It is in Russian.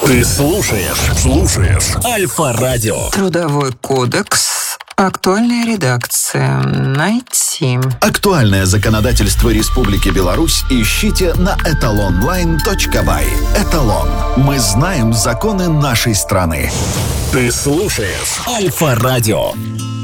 Ты слушаешь Альфа-радио. Трудовой кодекс. Актуальная редакция. Найти. Актуальное законодательство Республики Беларусь ищите на etalonline.by. Эталон. Мы знаем законы нашей страны. Ты слушаешь Альфа-радио.